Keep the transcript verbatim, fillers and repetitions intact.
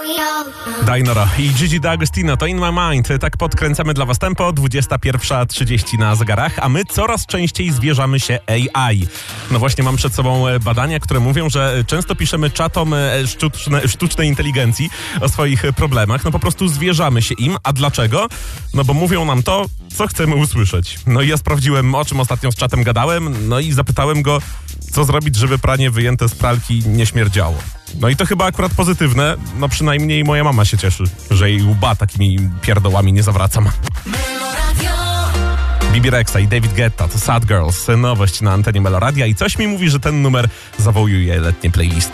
Dainora i Gigi D'Agostino to In My Mind. Tak podkręcamy dla was tempo. dwudziesta pierwsza trzydzieści na zegarach, a my coraz częściej zwierzamy się A I. No właśnie, mam przed sobą badania, które mówią, że często piszemy czatom sztuczne, sztucznej inteligencji o swoich problemach. No po prostu zwierzamy się im. A dlaczego? No bo mówią nam to, co chcemy usłyszeć. No i ja sprawdziłem, o czym ostatnio z czatem gadałem, no i zapytałem go, co zrobić, żeby pranie wyjęte z pralki nie śmierdziało. No i to chyba akurat pozytywne, no przynajmniej moja mama się cieszy, że jej łba takimi pierdołami nie zawracam. Bibi Rexa i David Guetta to Sad Girls, nowość na antenie Meloradia i coś mi mówi, że ten numer zawołuje letnie playlisty.